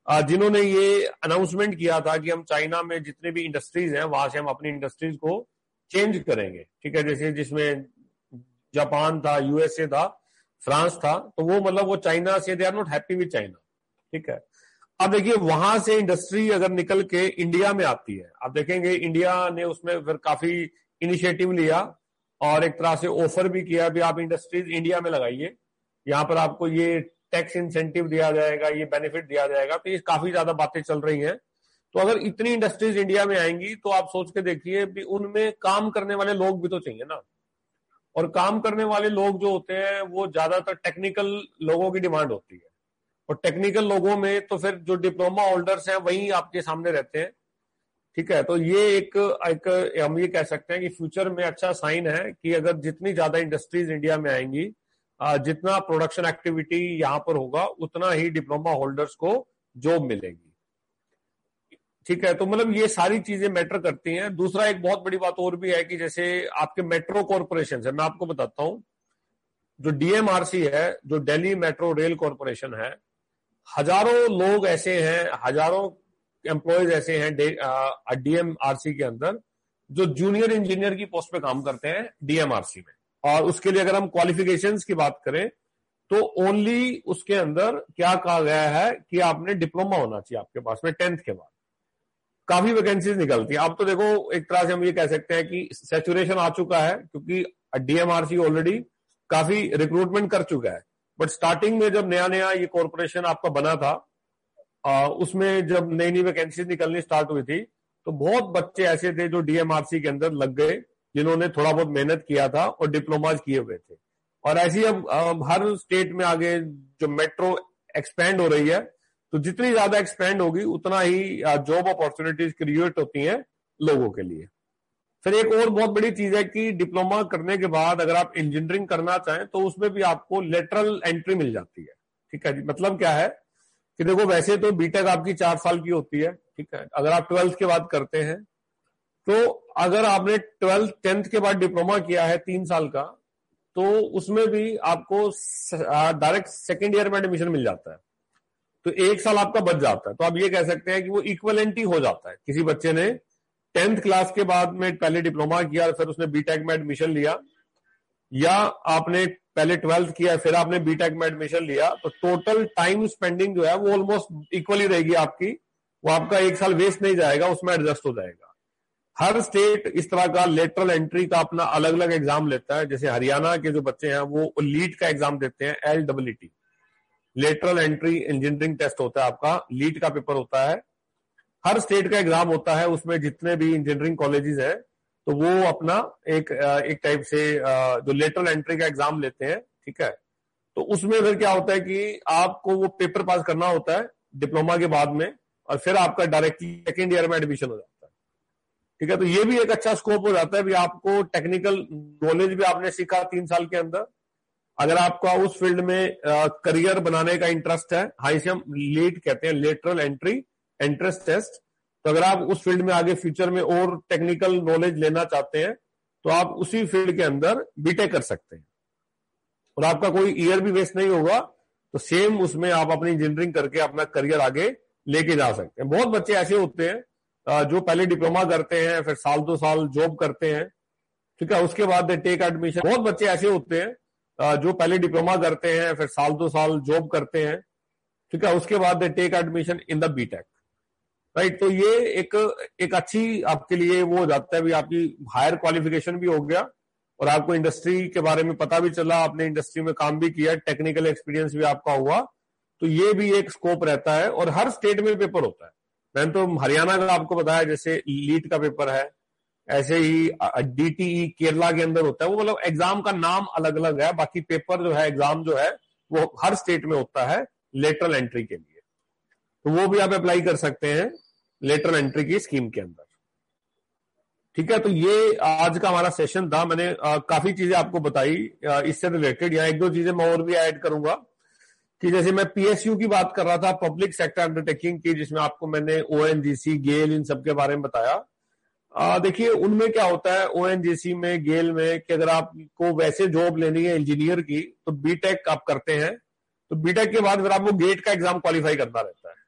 जिन्होंने ये अनाउंसमेंट किया था कि हम चाइना में जितने भी इंडस्ट्रीज हैं वहां से हम अपनी इंडस्ट्रीज को चेंज करेंगे, ठीक है। जैसे जिसमें जापान था, यूएसए था, फ्रांस था, तो वो मतलब वो चाइना से they are not happy with China, ठीक है। अब देखिए वहां से इंडस्ट्री अगर निकल के इंडिया में आती है, आप देखेंगे इंडिया ने उसमें फिर काफी इनिशिएटिव लिया और एक तरह से ऑफर भी किया भी आप इंडस्ट्रीज इंडिया में लगाइए, यहाँ पर आपको ये टैक्स इंसेंटिव दिया जाएगा, ये बेनिफिट दिया जाएगा। तो ये काफी ज्यादा बातें चल रही हैं। तो अगर इतनी इंडस्ट्रीज इंडिया में आएंगी तो आप सोच के देखिए भी उनमें काम करने वाले लोग भी तो चाहिए ना, और काम करने वाले लोग जो होते हैं वो ज्यादातर टेक्निकल लोगों की डिमांड होती है, और टेक्निकल लोगों में तो फिर जो डिप्लोमा होल्डर्स हैं वही आपके सामने रहते हैं, ठीक है। तो ये एक हम ये कह सकते हैं कि फ्यूचर में अच्छा साइन है कि अगर जितनी ज्यादा इंडस्ट्रीज इंडिया में आएंगी, जितना प्रोडक्शन एक्टिविटी यहां पर होगा, उतना ही डिप्लोमा होल्डर्स को जॉब मिलेगी, ठीक है। तो मतलब ये सारी चीजें मैटर करती हैं। दूसरा एक बहुत बड़ी बात और भी है कि जैसे आपके मेट्रो कॉरपोरेशन है, मैं आपको बताता हूं, जो डीएमआरसी है, जो दिल्ली मेट्रो रेल कॉरपोरेशन है, हजारों लोग ऐसे हैं, हजारों एम्प्लॉयज ऐसे हैं डीएमआरसी के अंदर जो जूनियर इंजीनियर की पोस्ट पे काम करते हैं डीएमआरसी में। और उसके लिए अगर हम क्वालिफिकेशंस की बात करें तो ओनली उसके अंदर क्या कहा गया है कि आपने डिप्लोमा होना चाहिए आपके पास में 10th के बाद। काफी वैकेंसीज निकलती है। अब तो देखो एक तरह से हम ये कह सकते हैं कि सैचुरेशन आ चुका है, क्योंकि डीएमआरसी ऑलरेडी काफी रिक्रूटमेंट कर चुका है। बट स्टार्टिंग में जब नया नया ये कॉर्पोरेशन आपका बना था, उसमें जब नई नई वैकेंसीज निकलनी स्टार्ट हुई थी, तो बहुत बच्चे ऐसे थे जो डीएमआरसी के अंदर लग गए, जिन्होंने थोड़ा बहुत मेहनत किया था और डिप्लोमाज किए हुए थे। और ऐसी अब हर स्टेट में आगे जो मेट्रो एक्सपेंड हो रही है, तो जितनी ज्यादा एक्सपेंड होगी उतना ही जॉब अपॉर्चुनिटीज क्रिएट होती हैं लोगों के लिए। फिर एक और बहुत बड़ी चीज है कि डिप्लोमा करने के बाद अगर आप इंजीनियरिंग करना चाहें तो उसमें भी आपको लेटरल एंट्री मिल जाती है, ठीक है जी। मतलब क्या है कि देखो वैसे तो बीटेक आपकी 4 साल की होती है, ठीक है। अगर आप 12th के बाद करते हैं, तो अगर आपने 10th के बाद डिप्लोमा किया है 3 साल का, तो उसमें भी आपको डायरेक्ट सेकेंड ईयर में एडमिशन मिल जाता है, तो 1 साल आपका बच जाता है। तो आप ये कह सकते हैं कि वो इक्वलेंट ही हो जाता है। किसी बच्चे ने 10th क्लास के बाद में पहले डिप्लोमा किया, फिर उसने बीटेक में एडमिशन लिया, या आपने पहले 12th किया फिर आपने बीटेक में एडमिशन लिया, तो टोटल टाइम स्पेंडिंग जो है वो ऑलमोस्ट इक्वली रहेगी आपकी। वो आपका 1 साल वेस्ट नहीं जाएगा, उसमें एडजस्ट हो जाएगा। हर स्टेट इस तरह का लेटरल एंट्री का अपना अलग अलग एग्जाम लेता है। जैसे हरियाणा के जो बच्चे हैं वो लीट का एग्जाम देते हैं, LEET, lateral entry engineering test होता है आपका, लीट का पेपर होता है। हर स्टेट का एग्जाम होता है, उसमें जितने भी इंजीनियरिंग कॉलेजेस हैं तो वो अपना एक टाइप से जो लेटरल एंट्री का एग्जाम लेते हैं, ठीक है। तो उसमें फिर क्या होता है कि आपको वो पेपर पास करना होता है डिप्लोमा के बाद में, और फिर आपका डायरेक्टली सेकेंड ईयर में एडमिशन हो जाता है, ठीक है। तो ये भी एक अच्छा स्कोप हो जाता है भी, आपको टेक्निकल नॉलेज भी आपने सीखा 3 साल के अंदर। अगर आपका उस फील्ड में करियर बनाने का इंटरेस्ट है, हाँ इसे हम लीट कहते हैं, लेटरल एंट्री एंट्रेंस टेस्ट। तो अगर आप उस फील्ड में आगे फ्यूचर में और टेक्निकल नॉलेज लेना चाहते हैं तो आप उसी फील्ड के अंदर बीटेक कर सकते हैं, और आपका कोई ईयर भी वेस्ट नहीं होगा। तो सेम उसमें आप अपनी इंजीनियरिंग करके अपना करियर आगे लेके जा सकते हैं। बहुत बच्चे ऐसे होते हैं जो पहले डिप्लोमा करते हैं, फिर 1-2 साल जॉब करते हैं, ठीक है, उसके बाद दे टेक एडमिशन। बहुत बच्चे ऐसे होते हैं जो पहले डिप्लोमा करते हैं, फिर 1-2 साल जॉब करते हैं, ठीक है, उसके बाद they take admission in the BTech, right. तो ये एक अच्छी आपके लिए वो हो जाता है भी, आपकी हायर क्वालिफिकेशन भी हो गया और आपको इंडस्ट्री के बारे में पता भी चला, आपने इंडस्ट्री में काम भी किया, टेक्निकल एक्सपीरियंस भी आपका हुआ। तो ये भी एक स्कोप रहता है, और हर स्टेट में पेपर होता है। मैंने तो हरियाणा का आपको बताया जैसे लीट का पेपर है, ऐसे ही DTE केरला के अंदर होता है। वो मतलब एग्जाम का नाम अलग अलग है, बाकी पेपर जो है, एग्जाम जो है वो हर स्टेट में होता है लेटरल एंट्री के लिए। तो वो भी आप अप्लाई कर सकते हैं लेटरल एंट्री की स्कीम के अंदर, ठीक है। तो ये आज का हमारा सेशन था। मैंने काफी चीजें आपको बताई इससे रिलेटेड। यहाँ 1-2 चीजें मैं और भी ऐड करूंगा कि जैसे मैं PSU की बात कर रहा था, पब्लिक सेक्टर अंडरटेकिंग की, जिसमें आपको मैंने ONGC, गेल, इन सब के बारे में बताया। देखिए उनमें क्या होता है, ONGC में, गेल में, कि अगर आपको वैसे जॉब लेनी है इंजीनियर की तो बीटेक आप करते हैं, तो बीटेक के बाद फिर आपको गेट का एग्जाम क्वालिफाई करना रहता है,